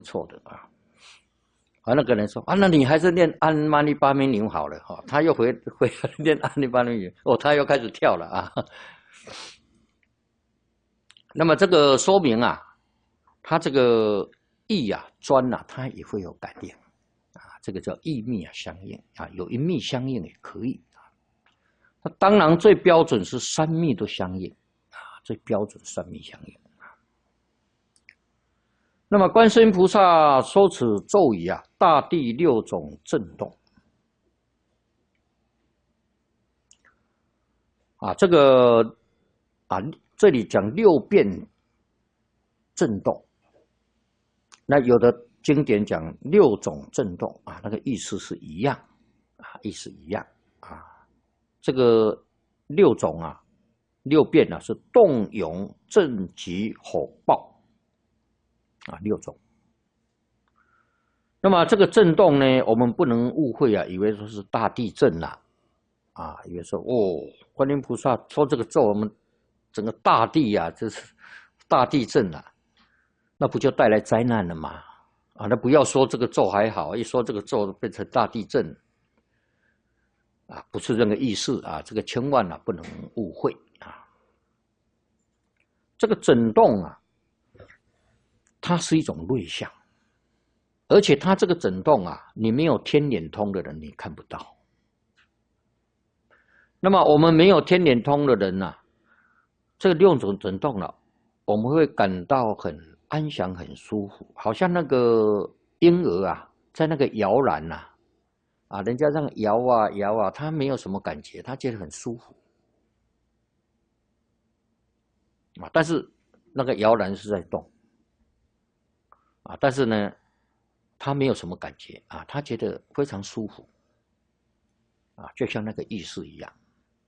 错的啊。啊，那个人说啊，那你还是念安玛尼巴明牛好了哈、哦。他又回念安玛尼巴明牛，哦，他又开始跳了啊。那么这个说明啊，他这个意啊专啊，它也会有感应啊，这个叫意密啊相应啊，有一密相应也可以啊。那当然最标准是三密都相应啊，最标准三密相应。那么观世音菩萨说此咒语啊，大地六种震动啊，这个啊，这里讲六遍震动，那有的经典讲六种震动啊，那个意思是一样啊，意思一样啊。这个六种啊，六遍啊是动勇震急吼爆啊，六种。那么这个震动呢，我们不能误会啊，以为说是大地震啦，啊，以为说哦，观音菩萨说这个咒，我们整个大地啊，这是大地震啦，那不就带来灾难了吗？啊，那不要说这个咒还好，一说这个咒变成大地震，啊，不是这个意思啊，这个千万啊不能误会啊。这个震动啊，它是一种类象。而且它这个震动啊，你没有天眼通的人，你看不到。那么我们没有天眼通的人啊，这个六种震动了，我们会感到很安详、很舒服，好像那个婴儿啊，在那个摇篮呐，啊，人家这样摇啊摇啊，他没有什么感觉，他觉得很舒服啊。但是那个摇篮是在动啊，但是呢，他没有什么感觉啊，他觉得非常舒服啊，就像那个意识一样。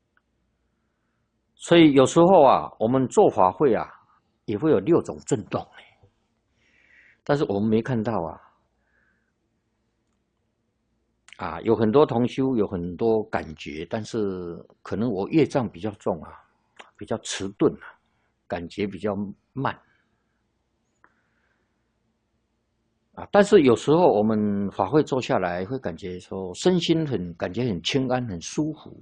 所以有时候啊，我们做法会啊，也会有六种震动，但是我们没看到啊。啊，有很多同修有很多感觉，但是可能我业障比较重啊，比较迟钝啊，感觉比较慢啊。但是有时候我们法会坐下来，会感觉说身心感觉很清安、很舒服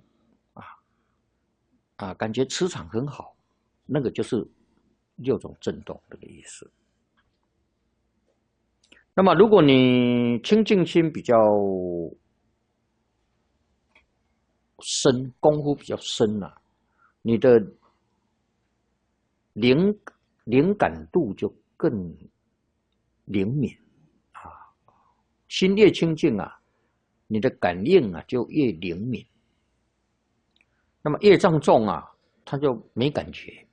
啊，感觉磁场很好，那个就是六种震动这个意思。那么如果你清净心比较深，功夫比较深啊，你的灵感度就更灵敏啊，心越清净啊，你的感应啊就越灵敏。那么业障重啊，他就没感觉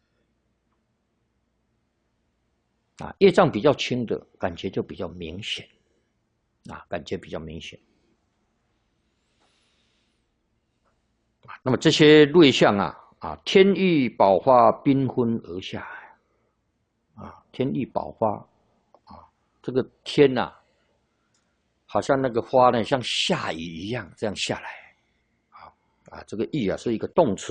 啊，业障比较轻的感觉就比较明显啊，感觉比较明显。那么这些瑞相啊，天意宝花缤纷而下啊，天意宝花啊，这个天呐、好像那个花呢，像下雨一样这样下来啊，这个意啊是一个动词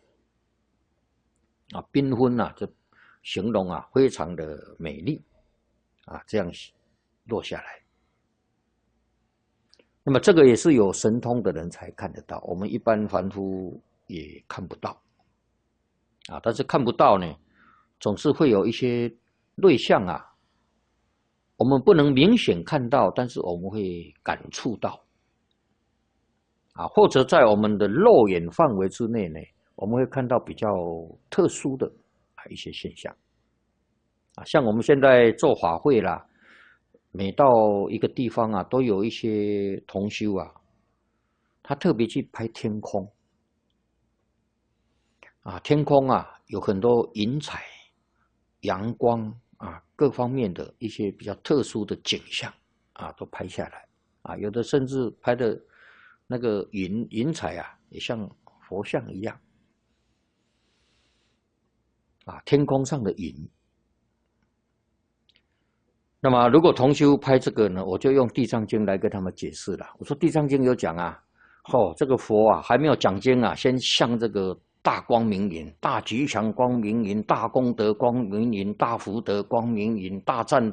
啊，缤纷啊，就形容啊非常的美丽啊，这样落下来。那么这个也是有神通的人才看得到，我们一般凡夫也看不到啊。但是看不到呢，总是会有一些类象啊，我们不能明显看到，但是我们会感触到啊，或者在我们的肉眼范围之内呢，我们会看到比较特殊的一些现象啊，像我们现在做法会啦，每到一个地方啊，都有一些同修啊，他特别去拍天空啊，天空啊有很多云彩、阳光啊，各方面的一些比较特殊的景象啊，都拍下来啊，有的甚至拍的那个云彩啊，也像佛像一样啊，天空上的云。那么如果同修拍这个呢，我就用《地藏经》来跟他们解释了。我说《地藏经》有讲啊，这个佛啊还没有讲经啊，先向这个大光明云、大吉祥光明云、大功德光明云、大福德光明云、大赞